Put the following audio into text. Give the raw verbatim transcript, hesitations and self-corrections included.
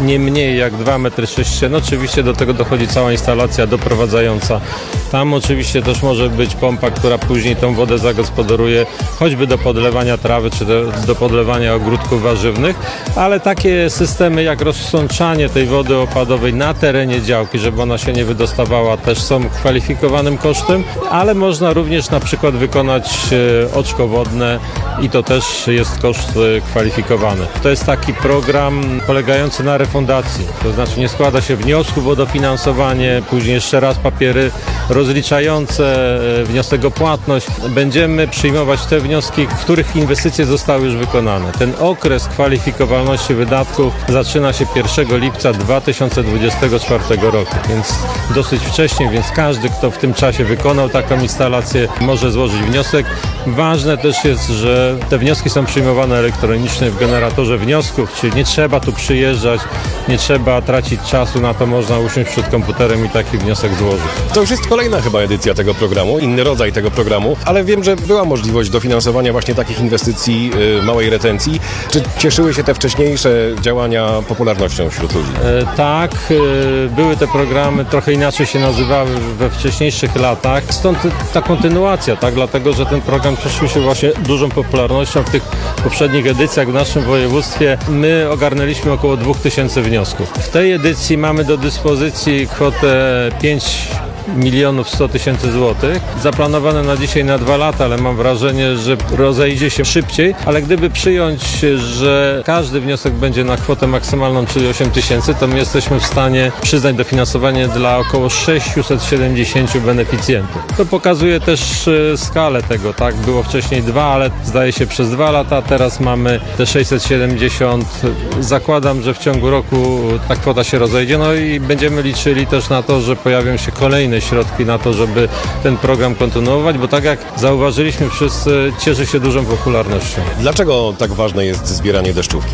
nie mniej jak dwa metry sześcienne. Oczywiście do tego dochodzi cała instalacja doprowadzająca. Tam oczywiście też może być pompa, która później tą wodę zagospodaruje, choćby do podlewania trawy, czy do, do podlewania ogródków warzywnych, ale takie systemy jak rozsączanie tej wody opadowej na terenie działki, żeby ona się nie wydostawała, też są kwalifikowanym kosztem, ale można również na przykład wykonać e, oczko wodne i to też jest koszt e, kwalifikowany. To jest taki program polegający na refundacji, to znaczy nie składa się wniosków o dofinansowanie, później jeszcze raz papiery rozliczające, e, wniosek o płatność. Będziemy przyjmować te wnioski, których inwestycje zostały już wykonane. Ten okres kwalifikowalności wydatków zaczyna się pierwszego lipca dwa tysiące dwudziestego czwartego roku, więc dosyć wcześnie, więc każdy, kto w tym czasie wykonał taką instalację, może złożyć wniosek. Ważne też jest, że te wnioski są przyjmowane elektronicznie w generatorze wniosków, czyli nie trzeba tu przyjeżdżać, nie trzeba tracić czasu na to, można usiąść przed komputerem i taki wniosek złożyć. To już jest kolejna chyba edycja tego programu, inny rodzaj tego programu, ale wiem, że była możliwość dofinansowania właśnie takich inwestycji y, małej retencji. Czy cieszyły się te wcześniejsze działania popularnością wśród ludzi? E, tak, e, były te programy, trochę inaczej się nazywały we wcześniejszych latach, stąd ta kontynuacja, tak, dlatego, że ten program cieszył się właśnie dużą popularnością w tych poprzednich edycjach w naszym województwie. My ogarnęliśmy około dwóch tysięcy wniosków. W tej edycji mamy do dyspozycji kwotę pięć milionów sto tysięcy złotych, zaplanowane na dzisiaj na dwa lata, ale mam wrażenie, że rozejdzie się szybciej, ale gdyby przyjąć, że każdy wniosek będzie na kwotę maksymalną, czyli osiem tysięcy, to my jesteśmy w stanie przyznać dofinansowanie dla około sześćset siedemdziesięciu beneficjentów. To pokazuje też skalę tego, tak? Było wcześniej dwa, ale zdaje się przez dwa lata, teraz mamy te sześćset siedemdziesiąt. Zakładam, że w ciągu roku ta kwota się rozejdzie, no i będziemy liczyli też na to, że pojawią się kolejne środki na to, żeby ten program kontynuować, bo tak jak zauważyliśmy wszyscy, cieszy się dużą popularnością. Dlaczego tak ważne jest zbieranie deszczówki?